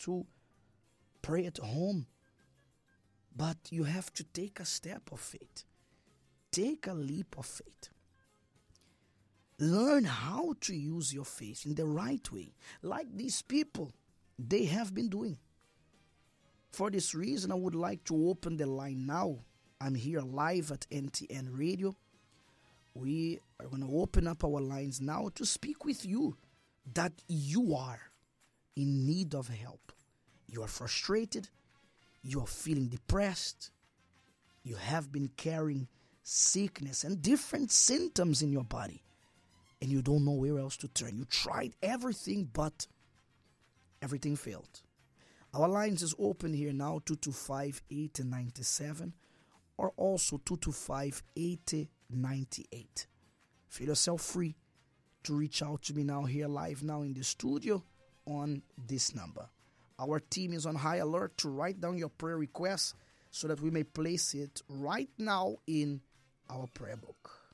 to pray at home. But you have to take a step of faith. Take a leap of faith. Learn how to use your faith in the right way, like these people, they have been doing. For this reason, I would like to open the line now. I'm here live at NTN Radio. We are going to open up our lines now to speak with you that you are in need of help. You are frustrated. You are feeling depressed. You have been carrying sickness and different symptoms in your body, and you don't know where else to turn. You tried everything, but everything failed. Our lines is open here now, 225-8097, or also 225-8098. Feel yourself free to reach out to me now here live now in the studio on this number. Our team is on high alert to write down your prayer requests so that we may place it right now in our prayer book.